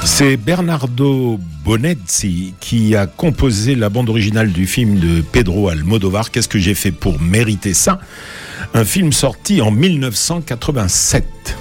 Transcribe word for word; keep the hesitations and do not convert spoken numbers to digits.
C'est Bernardo Bonezzi qui a composé la bande originale du film de Pedro Almodóvar. Qu'est-ce que j'ai fait pour mériter ça ? Un film sorti en mille neuf cent quatre-vingt-sept.